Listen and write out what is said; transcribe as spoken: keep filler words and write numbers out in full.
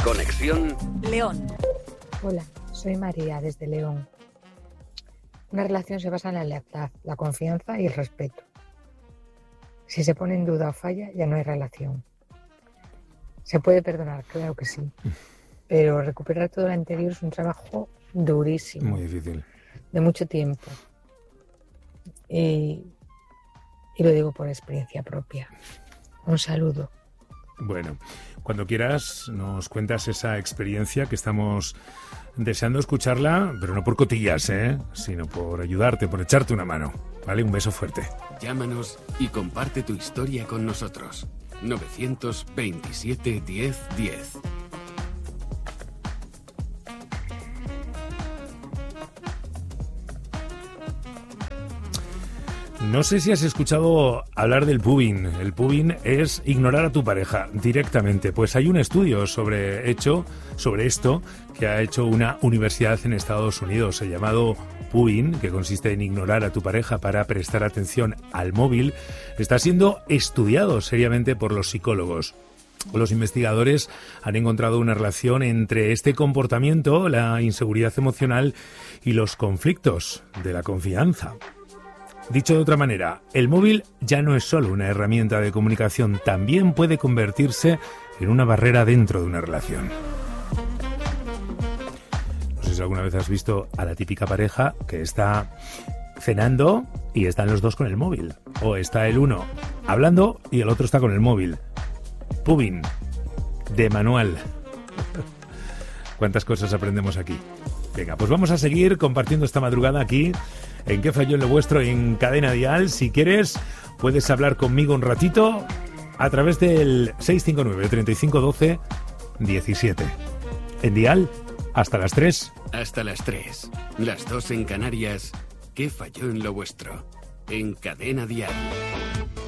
Conexión León. Hola, soy María desde León. Una relación se basa en la lealtad, la confianza y el respeto. Si se pone en duda o falla, ya no hay relación. Se puede perdonar, claro que sí, pero recuperar todo lo anterior es un trabajo durísimo. Muy difícil. De mucho tiempo. Y, y lo digo por experiencia propia. Un saludo. Bueno, cuando quieras nos cuentas esa experiencia que estamos deseando escucharla, pero no por cotillas, ¿eh? Sino por ayudarte, por echarte una mano. ¿Vale? Un beso fuerte. Llámanos y comparte tu historia con nosotros. novecientos veintisiete diez diez. No sé si has escuchado hablar del pubbing. El pubbing es ignorar a tu pareja directamente. Pues hay un estudio sobre hecho sobre esto que ha hecho una universidad en Estados Unidos, el llamado pubbing, que consiste en ignorar a tu pareja para prestar atención al móvil. Está siendo estudiado seriamente por los psicólogos. Los investigadores han encontrado una relación entre este comportamiento, la inseguridad emocional y los conflictos de la confianza. Dicho de otra manera, el móvil ya no es solo una herramienta de comunicación, también puede convertirse en una barrera dentro de una relación. No sé si alguna vez has visto a la típica pareja que está cenando y están los dos con el móvil. O está el uno hablando y el otro está con el móvil. Pubbing, de manual. ¿Cuántas cosas aprendemos aquí? Venga, pues vamos a seguir compartiendo esta madrugada aquí en ¿Qué falló en lo vuestro? En Cadena Dial. Si quieres, puedes hablar conmigo un ratito a través del seis cinco nueve, treinta y cinco doce, diecisiete. En Dial, hasta las tres. Hasta las tres. Las dos en Canarias. ¿Qué falló en lo vuestro? En Cadena Dial.